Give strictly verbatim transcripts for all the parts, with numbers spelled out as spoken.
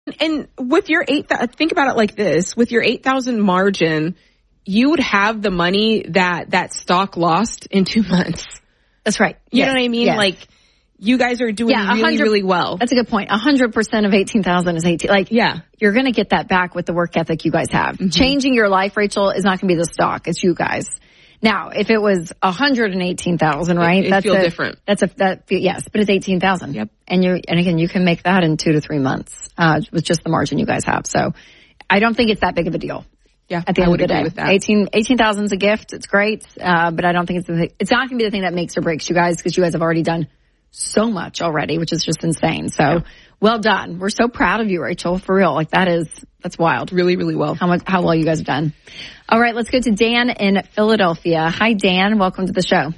And with your eight, think about it like this: with your eight thousand margin, you would have the money that that stock lost in two months. That's right. You yes. know what I mean? Yes. Like, you guys are doing yeah, really, really well. That's a good point. A hundred percent of eighteen thousand is eighteen. Like, yeah, you're going to get that back with the work ethic you guys have. Mm-hmm. Changing your life, Rachel, is not going to be the stock. It's you guys. Now, if it was a hundred and eighteen thousand, right? It, it that's feel a, different. That's a that yes, but it's eighteen thousand. Yep. And you and again, you can make that in two to three months uh, with just the margin you guys have. So, I don't think it's that big of a deal. Yeah, at the I end would of the agree day, with that. eighteen eighteen thousand is a gift. It's great, uh, but I don't think it's the thing, it's not going to be the thing that makes or breaks you guys, because you guys have already done so much already, which is just insane. So, yeah. Well done. We're so proud of you, Rachel. For real, like that is that's wild. Really, really well. How much how well you guys have done. All right, let's go to Dan in Philadelphia. Hi, Dan. Welcome to the show.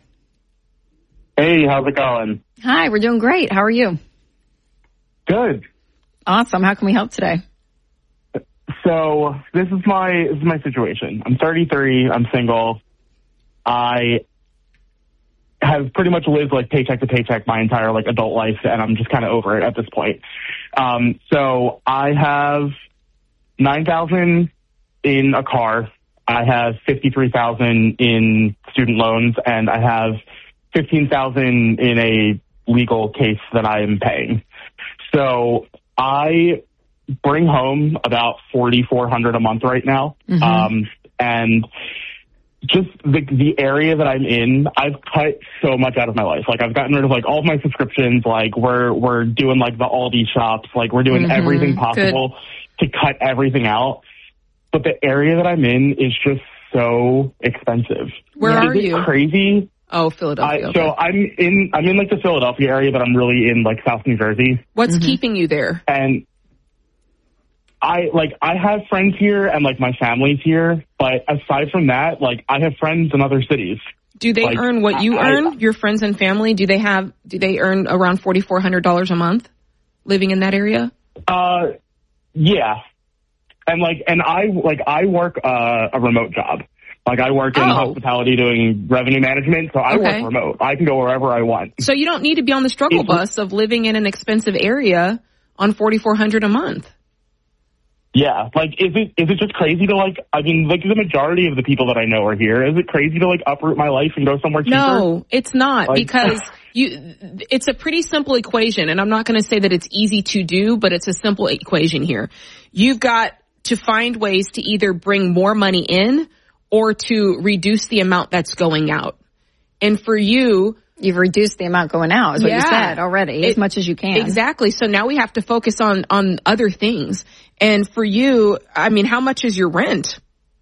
Hey, how's it going? Hi, we're doing great. How are you? Good. Awesome. How can we help today? So this is my this is my situation. I'm thirty-three. I'm single. I have pretty much lived like paycheck to paycheck my entire like adult life, and I'm just kind of over it at this point. Um, so I have nine thousand in a car. I have fifty-three thousand in student loans, and I have fifteen thousand in a legal case that I am paying. So I bring home about forty-four hundred a month right now. Mm-hmm. Um, and just the the area that I'm in, I've cut so much out of my life. Like, I've gotten rid of like all of my subscriptions. Like, we're we're doing like the Aldi shops. Like, we're doing mm-hmm. everything possible Good. to cut everything out. But the area that I'm in is just so expensive. Where is are it you? Crazy. Oh, Philadelphia. I, okay. So I'm in I'm in like the Philadelphia area, but I'm really in like South New Jersey. What's mm-hmm. keeping you there? And I like I have friends here and like my family's here, but aside from that, like I have friends in other cities. Do they like, earn what you I, earn? I, your friends and family? Do they have? Do they earn around forty four hundred dollars a month, living in that area? Uh, yeah, and like and I like I work uh, a remote job. Like, I work in oh. hospitality doing revenue management, so I okay. work remote. I can go wherever I want. So you don't need to be on the struggle it's, bus of living in an expensive area on forty four hundred dollars a month. Yeah, like, is it is it just crazy to, like, I mean, like, the majority of the people that I know are here. Is it crazy to, like, uproot my life and go somewhere cheaper? No, it's not, like, because you. It's a pretty simple equation, and I'm not going to say that it's easy to do, but it's a simple equation here. You've got to find ways to either bring more money in or to reduce the amount that's going out. And for you, you've reduced the amount going out, is what yeah, you said already, as it, much as you can. Exactly. So now we have to focus on, on other things. And for you, I mean, how much is your rent?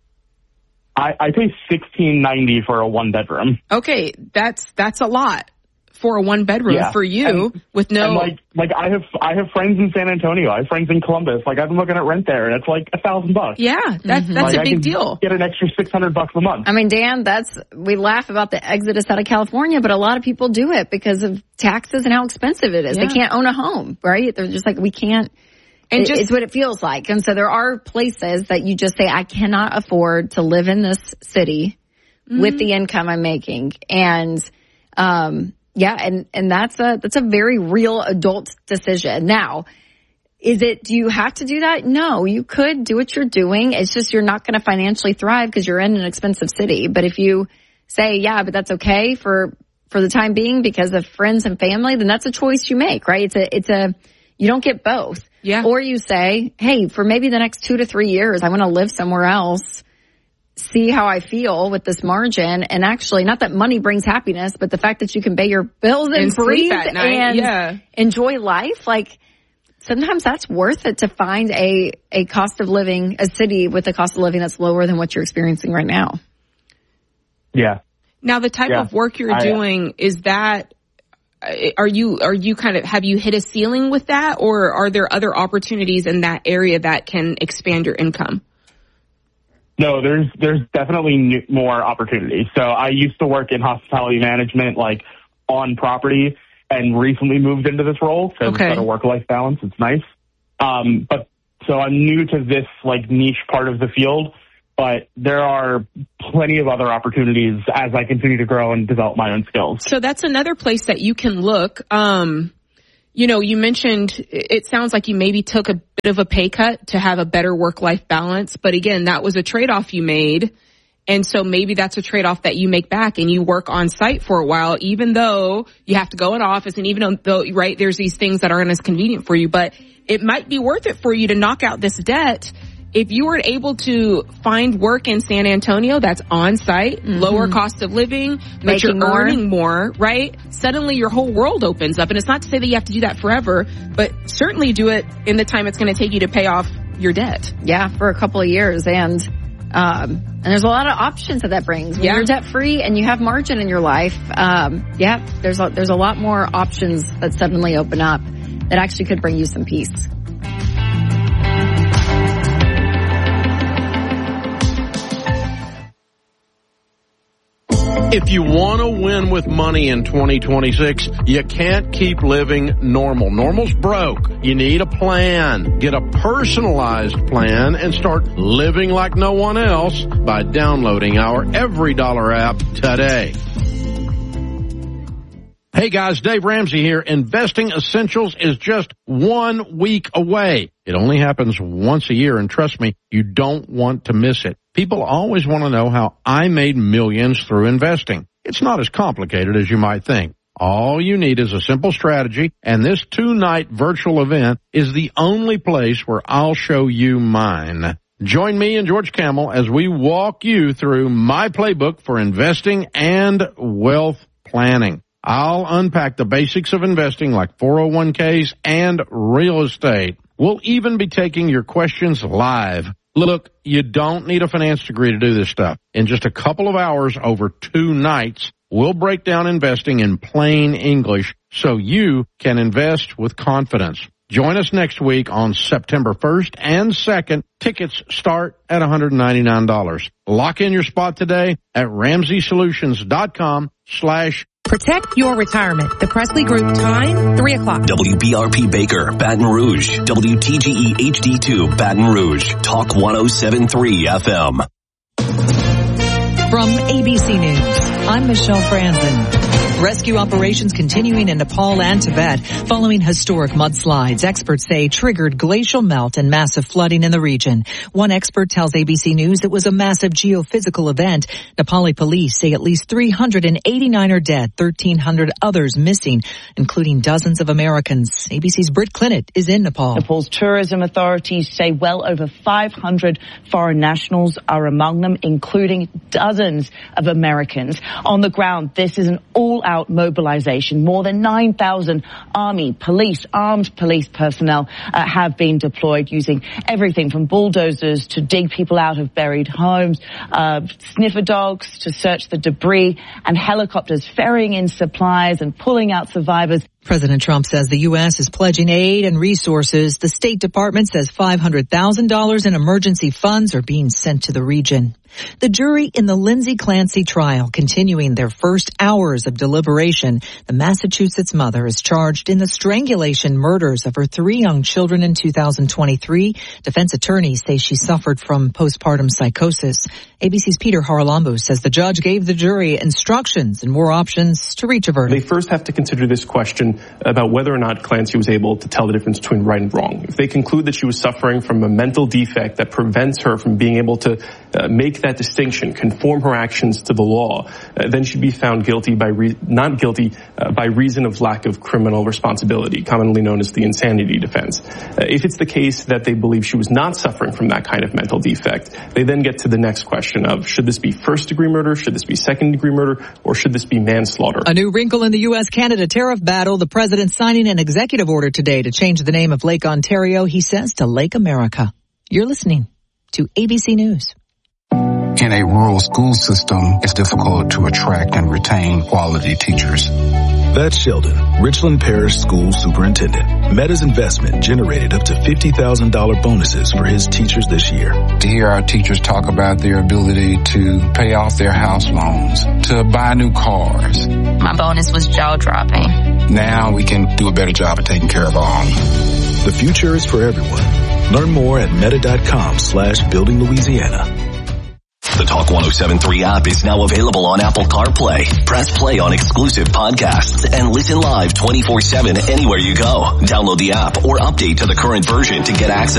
I, I pay sixteen ninety for a one bedroom. Okay, that's that's a lot for a one bedroom yeah. for you and, with no. And like like I have I have friends in San Antonio. I have friends in Columbus. Like, I've been looking at rent there, and it's like a thousand bucks. Yeah, that's mm-hmm. that's like, a big I can deal. Get an extra six hundred bucks a month. I mean, Dan, that's we laugh about the exodus out of California, but a lot of people do it because of taxes and how expensive it is. Yeah. They can't own a home, right? They're just like, we can't. And it, just, it's what it feels like. And so there are places that you just say, I cannot afford to live in this city mm-hmm. with the income I'm making. And, um, yeah, and, and that's a, that's a very real adult decision. Now, is it, do you have to do that? No, you could do what you're doing. It's just, you're not going to financially thrive because you're in an expensive city. But if you say, yeah, but that's okay for, for the time being because of friends and family, then that's a choice you make, right? It's a, it's a, you don't get both. Yeah. Or you say, hey, for maybe the next two to three years, I want to live somewhere else, see how I feel with this margin. And actually, not that money brings happiness, but the fact that you can pay your bills and, and breathe at night. and yeah. enjoy life. Like, sometimes that's worth it to find a, a cost of living, a city with a cost of living that's lower than what you're experiencing right now. Yeah. Now, the type yeah. of work you're I, doing, is that, are you, are you kind of, have you hit a ceiling with that, or are there other opportunities in that area that can expand your income? No, there's, there's definitely new, more opportunities. So I used to work in hospitality management, like on property, and recently moved into this role because okay. it's got a work-life balance. It's nice. Um, but so I'm new to this like niche part of the field, but there are plenty of other opportunities as I continue to grow and develop my own skills. So that's another place that you can look. Um, you know, you mentioned it sounds like you maybe took a bit of a pay cut to have a better work-life balance. But again, that was a trade-off you made. And so maybe that's a trade-off that you make back and you work on site for a while, even though you have to go in office and even though, right, there's these things that aren't as convenient for you. But it might be worth it for you to knock out this debt. If you were able to find work in San Antonio that's on site, mm-hmm. lower cost of living, but Making you're more. earning more, right? Suddenly your whole world opens up. And it's not to say that you have to do that forever, but certainly do it in the time it's going to take you to pay off your debt. Yeah, for a couple of years. And, um, and there's a lot of options that that brings. When yeah. you're debt free and you have margin in your life, um, yeah, there's a, there's a lot more options that suddenly open up that actually could bring you some peace. If you want to win with money in twenty twenty-six, you can't keep living normal. Normal's broke. You need a plan. Get a personalized plan and start living like no one else by downloading our Every Dollar app today. Hey guys, Dave Ramsey here. Investing Essentials is just one week away. It only happens once a year, and trust me, you don't want to miss it. People always want to know how I made millions through investing. It's not as complicated as you might think. All you need is a simple strategy, and this two-night virtual event is the only place where I'll show you mine. Join me and George Kamel as we walk you through my playbook for investing and wealth planning. I'll unpack the basics of investing like four oh one k's and real estate. We'll even be taking your questions live. Look, you don't need a finance degree to do this stuff. In just a couple of hours over two nights, we'll break down investing in plain English so you can invest with confidence. Join us next week on September first and second. Tickets start at one hundred ninety-nine dollars. Lock in your spot today at ramseysolutions.com slash Protect your retirement. The Presley Group time, three o'clock. W B R P Baker, Baton Rouge. W T G E H D two, Baton Rouge. Talk one oh seven point three F M. From A B C News, I'm Michelle Franzen. Rescue operations continuing in Nepal and Tibet following historic mudslides experts say triggered glacial melt and massive flooding in the region. One expert tells A B C News it was a massive geophysical event. Nepali police say at least three hundred eighty-nine are dead, thirteen hundred others missing, including dozens of Americans. A B C's Britt Clinnett is in Nepal. Nepal's tourism authorities say well over five hundred foreign nationals are among them, including dozens of Americans. On the ground, this is an all-out mobilization. More than nine thousand army, police, armed police personnel uh, have been deployed using everything from bulldozers to dig people out of buried homes, uh, sniffer dogs to search the debris, and helicopters ferrying in supplies and pulling out survivors. President Trump says the U S is pledging aid and resources. The State Department says five hundred thousand dollars in emergency funds are being sent to the region. The jury in the Lindsay Clancy trial continuing their first hours of deliberation. The Massachusetts mother is charged in the strangulation murders of her three young children in two thousand twenty-three. Defense attorneys say she suffered from postpartum psychosis. A B C's Peter Haralambou says the judge gave the jury instructions and more options to reach a verdict. They first have to consider this question about whether or not Clancy was able to tell the difference between right and wrong. If they conclude that she was suffering from a mental defect that prevents her from being able to uh, make that distinction, conform her actions to the law, uh, then she'd be found guilty by re- not guilty uh, by reason of lack of criminal responsibility, commonly known as the insanity defense. Uh, if it's the case that they believe she was not suffering from that kind of mental defect, they then get to the next question of should this be first-degree murder, should this be second-degree murder, or should this be manslaughter? A new wrinkle in the U S Canada tariff battle. The president signing an executive order today to change the name of Lake Ontario, he says, to Lake America. You're listening to A B C News. In a rural school system, it's difficult to attract and retain quality teachers. That's Sheldon, Richland Parish School Superintendent. Meta's investment generated up to fifty thousand dollars bonuses for his teachers this year. To hear our teachers talk about their ability to pay off their house loans, to buy new cars. My bonus was jaw-dropping. Now we can do a better job of taking care of our own. The future is for everyone. Learn more at meta.com slash building Louisiana. The Talk one oh seven point three app is now available on Apple CarPlay. Press play on exclusive podcasts and listen live twenty-four seven anywhere you go. Download the app or update to the current version to get access